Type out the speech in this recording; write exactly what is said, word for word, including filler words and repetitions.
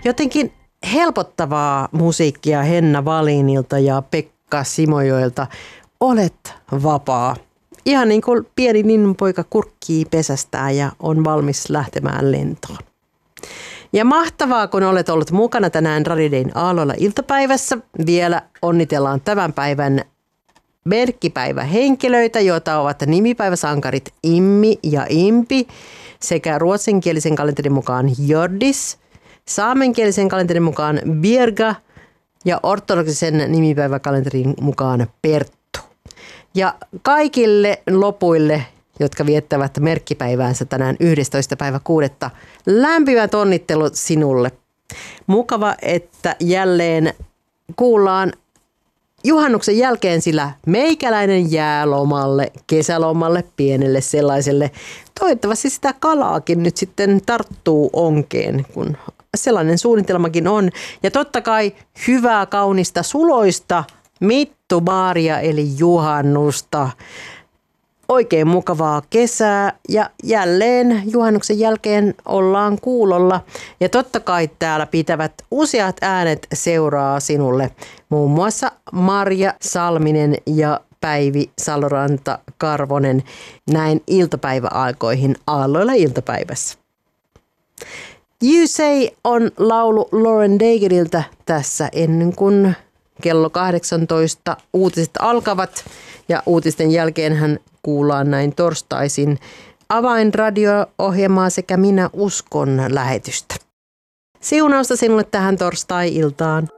jotenkin helpottavaa musiikkia Henna Wallinilta ja Pekka Simojoelta. Olet vapaa. Ihan niin kuin pieni linnunpoika kurkkii pesästään ja on valmis lähtemään lentoon. Ja mahtavaa, kun olet ollut mukana tänään Radio Dayn Aalloilla iltapäivässä. Vielä onnitellaan tämän päivän merkkipäivähenkilöitä, joita ovat nimipäiväsankarit Immi ja Impi sekä ruotsinkielisen kalenterin mukaan Jordis, saamenkielisen kalenterin mukaan Birga ja ortodoksisen nimipäiväkalenterin mukaan Perttu. Ja kaikille lopuille, jotka viettävät merkkipäiväänsä tänään yhdestoista päivä kuudetta, lämpimät onnittelut sinulle. Mukava, että jälleen kuullaan juhannuksen jälkeen, sillä meikäläinen jää lomalle, kesälomalle, pienelle sellaiselle. Toivottavasti sitä kalaakin nyt sitten tarttuu onkeen, kun sellainen suunnitelmakin on. Ja totta kai hyvää, kaunista, suloista mittubaaria eli juhannusta. Oikein mukavaa kesää ja jälleen juhannuksen jälkeen ollaan kuulolla. Ja totta kai täällä pitävät useat äänet seuraa sinulle. Muun muassa Marja Salminen ja Päivi Saloranta Karvonen näin iltapäiväaikoihin Aalloilla iltapäivässä. You Say on laulu Lauren Dageriltä tässä ennen kuin kello kahdeksantoista uutiset alkavat. Ja uutisten jälkeen hän kuullaan näin torstaisin Avainradio-ohjelmaa sekä Minä uskon lähetystä. Siunausta sinulle tähän torstai-iltaan.